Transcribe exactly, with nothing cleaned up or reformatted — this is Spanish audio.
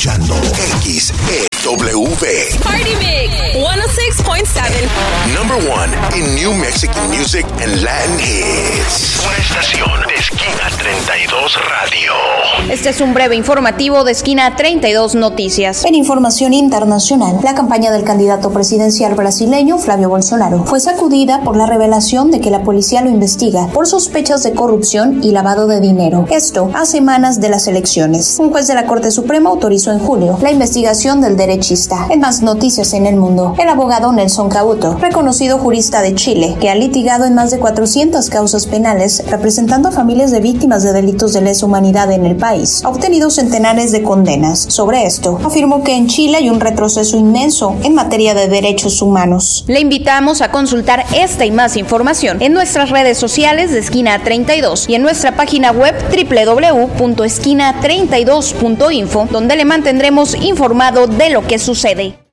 escuchando X E W. Party Mix ciento seis punto siete. Number one in New Mexican music and Latin hits. Una estación de Esquina treinta y dos Radio. Este es un breve informativo de Esquina treinta y dos Noticias. En información internacional, la campaña del candidato presidencial brasileño Flavio Bolsonaro fue sacudida por la revelación de que la policía lo investiga por sospechas de corrupción y lavado de dinero. Esto a semanas de las elecciones. Un juez de la Corte Suprema autorizó en julio la investigación del derechista. En más noticias en el mundo, el abogado Nelson Cabuto, reconocido jurista de Chile, que ha litigado en más de cuatrocientas causas penales representando a familias de víctimas de delitos de lesa humanidad en el país, ha obtenido centenares de condenas. Sobre esto, afirmó que en Chile hay un retroceso inmenso en materia de derechos humanos. Le invitamos a consultar esta y más información en nuestras redes sociales de Esquina treinta y dos y en nuestra página web doble u doble u doble u punto esquina treinta y dos punto info, donde le mantendremos informado de lo que sucede.